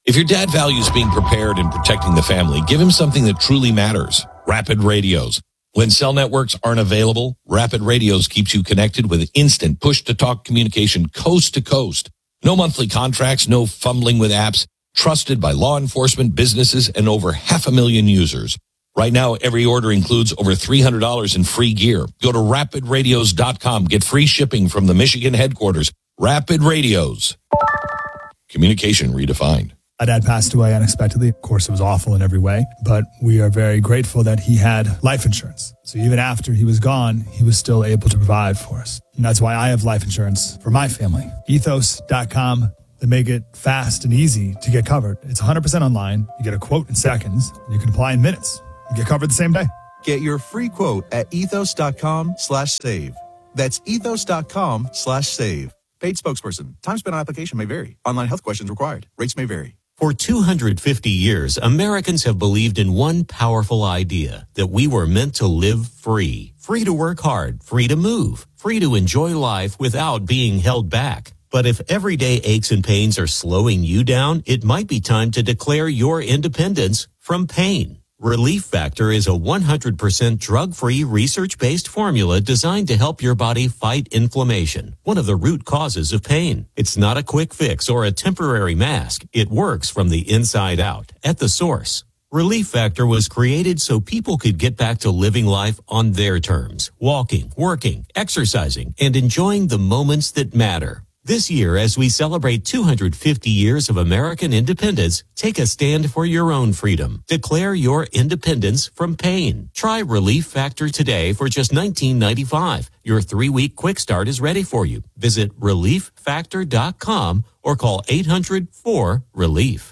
If your dad values being prepared and protecting the family, give him something that truly matters. Rapid Radios. When cell networks aren't available, Rapid Radios keeps you connected with instant push-to-talk communication coast to coast. No monthly contracts, no fumbling with apps. Trusted by law enforcement, businesses, and over 500,000 users. Right now, every order includes over $300 in free gear. Go to rapidradios.com. Get free shipping from the Michigan headquarters. Rapid Radios. Communication redefined. My dad passed away unexpectedly. Of course, it was awful in every way, but we are very grateful that he had life insurance. So even after he was gone, he was still able to provide for us. And that's why I have life insurance for my family. Ethos.com. They make it fast and easy to get covered. It's 100% online. You get a quote in seconds. And you can apply in minutes. You get covered the same day. Get your free quote at ethos.com/save. That's ethos.com/save. Paid spokesperson. Time spent on application may vary. Online health questions required. Rates may vary. For 250 years, Americans have believed in one powerful idea, that we were meant to live free. Free to work hard, free to move, free to enjoy life without being held back. But if everyday aches and pains are slowing you down, it might be time to declare your independence from pain. Relief Factor is a 100% drug-free, research-based formula designed to help your body fight inflammation, one of the root causes of pain. It's not a quick fix or a temporary mask. It works from the inside out, at the source. Relief Factor was created so people could get back to living life on their terms, walking, working, exercising, and enjoying the moments that matter. This year, as we celebrate 250 years of American independence, take a stand for your own freedom. Declare your independence from pain. Try Relief Factor today for just $19.95. Your 3-week quick start is ready for you. Visit ReliefFactor.com or call 800-4-RELIEF.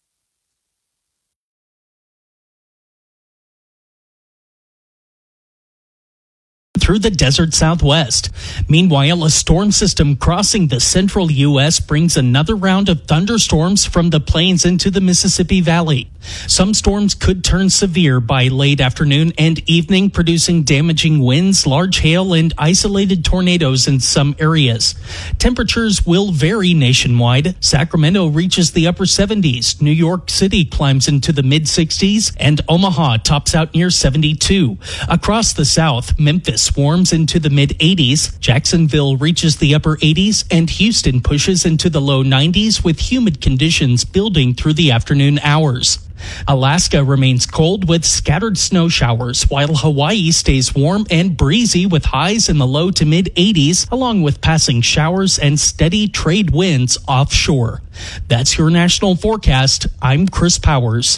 Through the desert Southwest. Meanwhile, a storm system crossing the central U.S. brings another round of thunderstorms from the plains into the Mississippi Valley. Some storms could turn severe by late afternoon and evening, producing damaging winds, large hail, and isolated tornadoes in some areas. Temperatures will vary nationwide. Sacramento reaches the upper 70s. New York City climbs into the mid-60s, and Omaha tops out near 72. Across the South, Memphis warms into the mid-80s. Jacksonville reaches the upper 80s, and Houston pushes into the low 90s with humid conditions building through the afternoon hours. Alaska remains cold with scattered snow showers, while Hawaii stays warm and breezy with highs in the low to mid-80s, along with passing showers and steady trade winds offshore. That's your national forecast. I'm Chris Powers.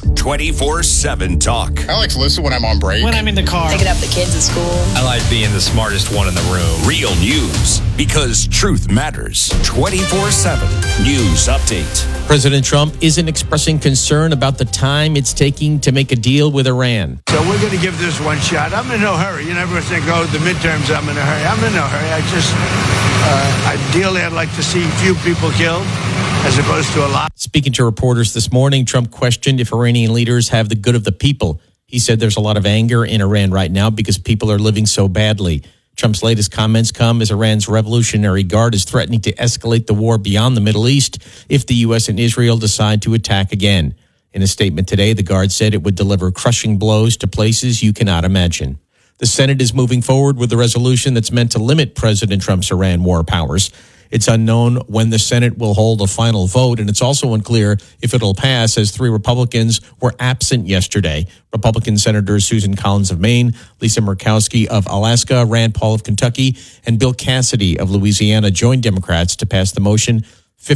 24/7 talk. I like to listen when I'm on break. When I'm in the car. Picking up the kids at school. I like being the smartest one in the room. Real news, because truth matters. 24/7 news update. President Trump isn't expressing concern about the time it's taking to make a deal with Iran. So we're going to give this one shot. I'm in no hurry. You never think, oh, the midterms, I'm in a hurry. I'm in no hurry. Ideally, I'd like to see few people killed as opposed to a lot. Speaking to reporters this morning, Trump questioned if Iranian leaders have the good of the people. He said there's a lot of anger in Iran right now because people are living so badly. Trump's latest comments come as Iran's Revolutionary Guard is threatening to escalate the war beyond the Middle East if the U.S. and Israel decide to attack again. In a statement today, the Guard said it would deliver crushing blows to places you cannot imagine. The Senate is moving forward with a resolution that's meant to limit President Trump's Iran war powers. It's unknown when the Senate will hold a final vote, and it's also unclear if it'll pass, as 3 Republicans were absent yesterday. Republican Senators Susan Collins of Maine, Lisa Murkowski of Alaska, Rand Paul of Kentucky, and Bill Cassidy of Louisiana joined Democrats to pass the motion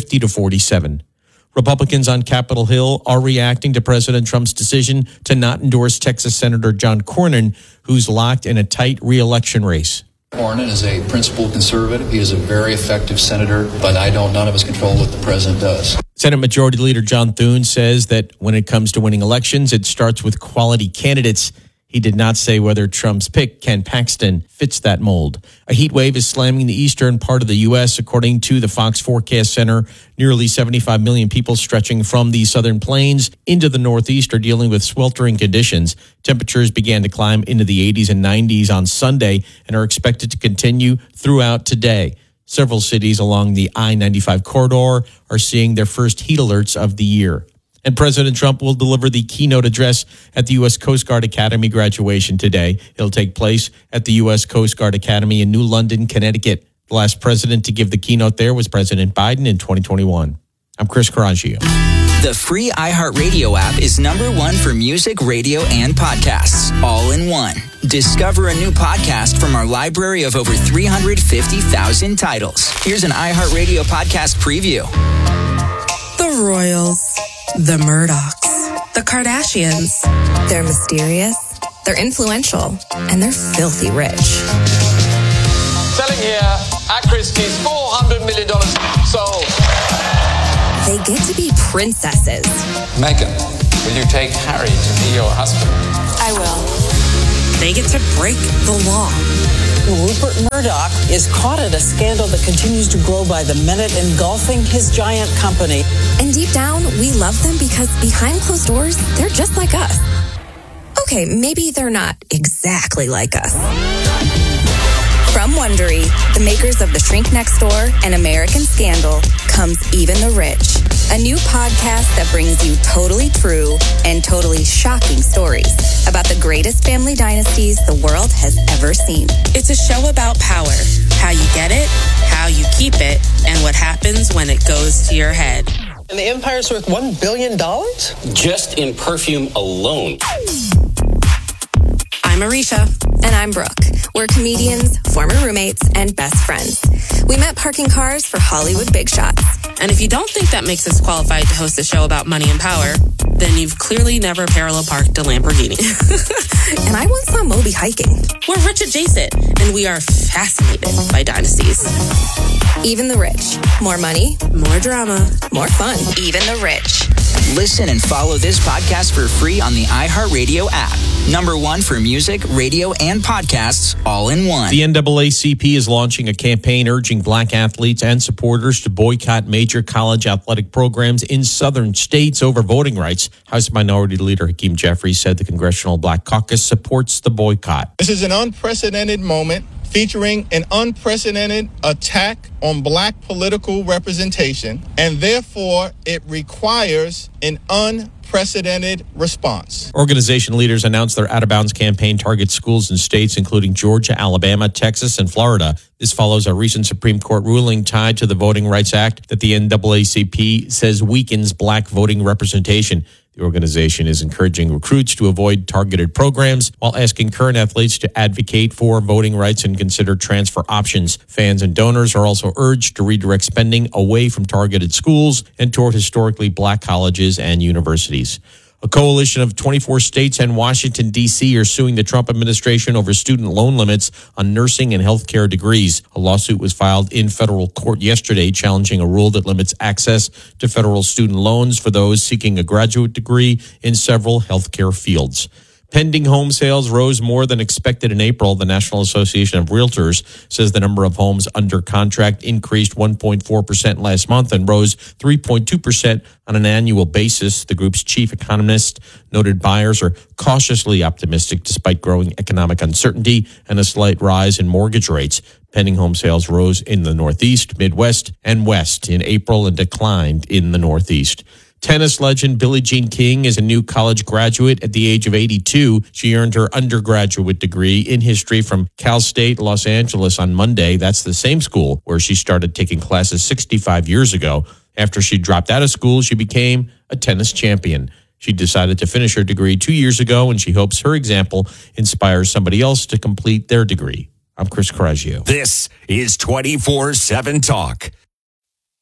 50-47. Republicans on Capitol Hill are reacting to President Trump's decision to not endorse Texas Senator John Cornyn, who's locked in a tight re-election race. Cornyn is a principled conservative. He is a very effective senator, but none of us control what the president does. Senate Majority Leader John Thune says that when it comes to winning elections, it starts with quality candidates. He did not say whether Trump's pick, Ken Paxton, fits that mold. A heat wave is slamming the eastern part of the U.S., according to the Fox Forecast Center. Nearly 75 million people stretching from the southern plains into the northeast are dealing with sweltering conditions. Temperatures began to climb into the 80s and 90s on Sunday and are expected to continue throughout today. Several cities along the I-95 corridor are seeing their first heat alerts of the year. And President Trump will deliver the keynote address at the U.S. Coast Guard Academy graduation today. It'll take place at the U.S. Coast Guard Academy in New London, Connecticut. The last president to give the keynote there was President Biden in 2021. I'm Chris Coraggio. The free iHeartRadio app is #1 for music, radio, and podcasts, all in one. Discover a new podcast from our library of over 350,000 titles. Here's an iHeartRadio podcast preview. The Royals, the Murdochs, the Kardashians. They're mysterious, they're influential, and they're filthy rich. Selling here at Christie's, $400 million sold. They get to be princesses. Meghan, will you take Harry to be your husband? I will. They get to break the law. Rupert Murdoch is caught in a scandal that continues to grow by the minute, engulfing his giant company. And deep down, we love them because behind closed doors, they're just like us. Okay, maybe they're not exactly like us. From Wondery, the makers of The Shrink Next Door and American Scandal, comes Even the Rich, a new podcast that brings you totally true and totally shocking stories about the greatest family dynasties the world has ever seen. It's a show about power, how you get it, how you keep it, and what happens when it goes to your head. And the empire's worth $1 billion? Just in perfume alone. I'm Arisha. And I'm Brooke. We're comedians, former roommates, and best friends. We met parking cars for Hollywood big shots. And if you don't think that makes us qualified to host a show about money and power, then you've clearly never parallel parked a Lamborghini. And I once saw Moby hiking. We're rich adjacent, and we are fascinated by dynasties. Even the Rich. More money, more drama, more fun. Even the Rich. Listen and follow this podcast for free on the iHeartRadio app. #1 for music, radio, and podcasts, all in one. The NAACP is launching a campaign urging black athletes and supporters to boycott major college athletic programs in southern states over voting rights. House Minority Leader Hakeem Jeffries said the Congressional Black Caucus supports the boycott. This is an unprecedented moment featuring an unprecedented attack on black political representation, and therefore it requires an unprecedented response. Organization leaders announced their out-of-bounds campaign targets schools in states including Georgia, Alabama, Texas, and Florida. This follows a recent Supreme Court ruling tied to the Voting Rights Act that the NAACP says weakens black voting representation. The organization is encouraging recruits to avoid targeted programs while asking current athletes to advocate for voting rights and consider transfer options. Fans and donors are also urged to redirect spending away from targeted schools and toward historically black colleges and universities. A coalition of 24 states and Washington, D.C. are suing the Trump administration over student loan limits on nursing and healthcare degrees. A lawsuit was filed in federal court yesterday challenging a rule that limits access to federal student loans for those seeking a graduate degree in several healthcare fields. Pending home sales rose more than expected in April. The National Association of Realtors says the number of homes under contract increased 1.4% last month and rose 3.2% on an annual basis. The group's chief economist noted buyers are cautiously optimistic despite growing economic uncertainty and a slight rise in mortgage rates. Pending home sales rose in the Northeast, Midwest, and West in April and declined in the Northeast. Tennis legend Billie Jean King is a new college graduate at the age of 82. She earned her undergraduate degree in history from Cal State Los Angeles on Monday. That's the same school where she started taking classes 65 years ago. After she dropped out of school, she became a tennis champion. She decided to finish her degree 2 years ago, and she hopes her example inspires somebody else to complete their degree. I'm Chris Coraggio. This is 24/7 Talk.